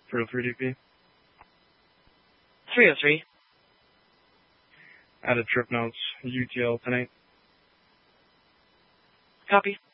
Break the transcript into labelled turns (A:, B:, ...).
A: 303 DP.
B: 303.
A: Added trip notes, UTL tonight.
B: Copy.